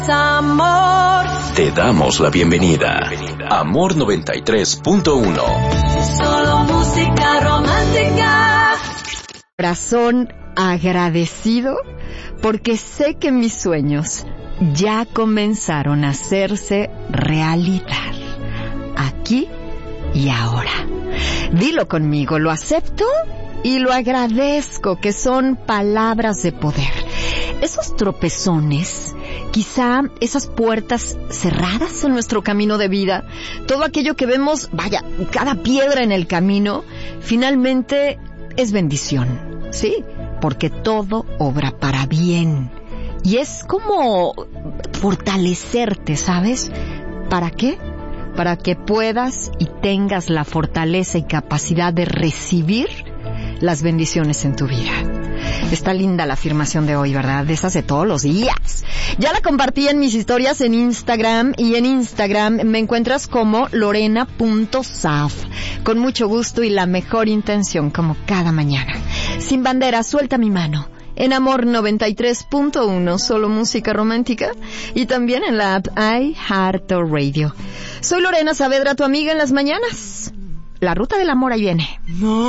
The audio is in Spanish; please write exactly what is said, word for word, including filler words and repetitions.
Amor. Te damos la bienvenida. Amor noventa y tres punto uno. Solo música romántica. Corazón agradecido porque sé que mis sueños ya comenzaron a hacerse realidad. Aquí y ahora. Dilo conmigo, lo acepto y lo agradezco, que son palabras de poder. Esos tropezones, quizá esas puertas cerradas en nuestro camino de vida, todo aquello que vemos, vaya, cada piedra en el camino, finalmente es bendición, ¿sí? Porque todo obra para bien. Y es como fortalecerte, ¿sabes? ¿Para qué? Para que puedas y tengas la fortaleza y capacidad de recibir las bendiciones en tu vida. Está linda la afirmación de hoy, ¿verdad? De esas de todos los días. Ya la compartí en mis historias en Instagram, y en Instagram me encuentras como lorena punto saf. Con mucho gusto y la mejor intención, como cada mañana. Sin bandera, suelta mi mano. En Amor noventa y tres punto uno, solo música romántica, y también en la app iHeartRadio. Soy Lorena Saavedra, tu amiga en las mañanas. La ruta del amor ahí viene. No.